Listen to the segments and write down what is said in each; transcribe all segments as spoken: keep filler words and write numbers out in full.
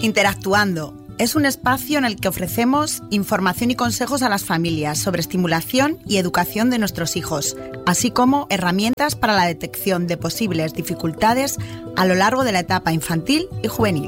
Interactuando es un espacio en el que ofrecemos información y consejos a las familias sobre estimulación y educación de nuestros hijos, así como herramientas para la detección de posibles dificultades a lo largo de la etapa infantil y juvenil.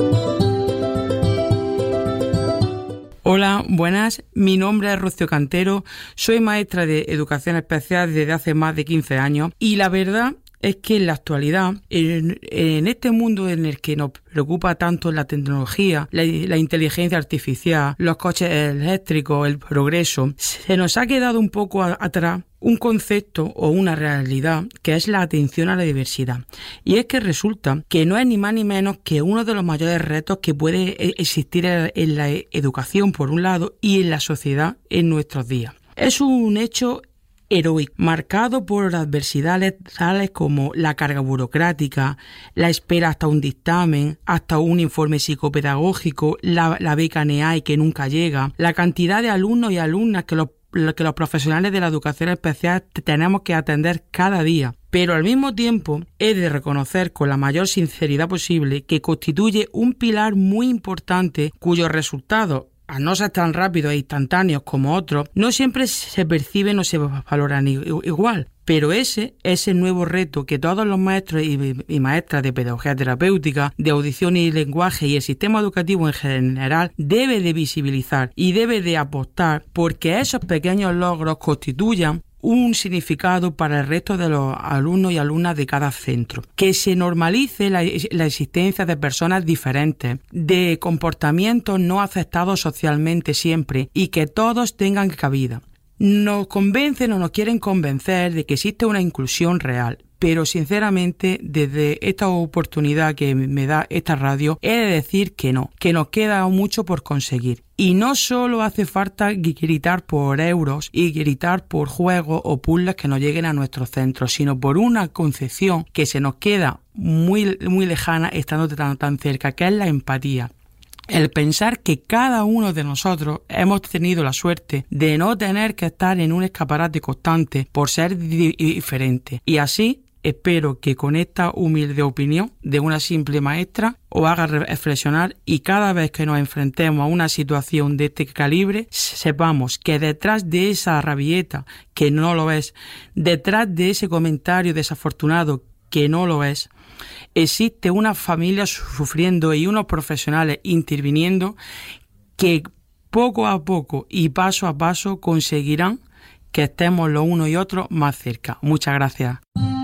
Hola, buenas. Mi nombre es Rocío Cantero. Soy maestra de Educación Especial desde hace más de quince años y la verdad es que en la actualidad, en, en este mundo en el que nos preocupa tanto la tecnología, la, la inteligencia artificial, los coches eléctricos, el progreso, se nos ha quedado un poco a, atrás un concepto o una realidad que es la atención a la diversidad. Y es que resulta que no es ni más ni menos que uno de los mayores retos que puede existir en la educación por un lado y en la sociedad en nuestros días. Es un hecho heroico, marcado por adversidades tales como la carga burocrática, la espera hasta un dictamen, hasta un informe psicopedagógico, la, la beca N E A I que nunca llega, la cantidad de alumnos y alumnas que los, que los profesionales de la educación especial tenemos que atender cada día. Pero al mismo tiempo he de reconocer con la mayor sinceridad posible que constituye un pilar muy importante cuyos resultados, a no ser tan rápidos e instantáneos como otros, no siempre se perciben o se valoran igual. Pero ese es el nuevo reto que todos los maestros y, y maestras de pedagogía terapéutica, de audición y lenguaje y el sistema educativo en general debe de visibilizar y debe de apostar porque esos pequeños logros constituyan un significado para el resto de los alumnos y alumnas de cada centro. Que se normalice la, la existencia de personas diferentes, de comportamientos no aceptados socialmente siempre y que todos tengan cabida. Nos convencen o nos quieren convencer de que existe una inclusión real, pero sinceramente desde esta oportunidad que me da esta radio he de decir que no, que nos queda mucho por conseguir. Y no solo hace falta gritar por euros y gritar por juegos o puzzles que nos lleguen a nuestros centros, sino por una concepción que se nos queda muy, muy lejana estando tan, tan cerca, que es la empatía. El pensar que cada uno de nosotros hemos tenido la suerte de no tener que estar en un escaparate constante por ser di- diferente. Y así espero que con esta humilde opinión de una simple maestra os haga reflexionar y cada vez que nos enfrentemos a una situación de este calibre, sepamos que detrás de esa rabieta, que no lo es, detrás de ese comentario desafortunado, que no lo es, existe una familia sufriendo y unos profesionales interviniendo que poco a poco y paso a paso conseguirán que estemos los unos y otros más cerca. Muchas gracias.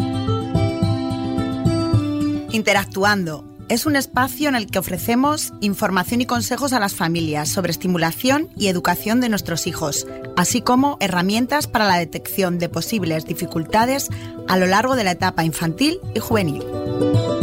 Interactuando es un espacio en el que ofrecemos información y consejos a las familias sobre estimulación y educación de nuestros hijos, así como herramientas para la detección de posibles dificultades a lo largo de la etapa infantil y juvenil.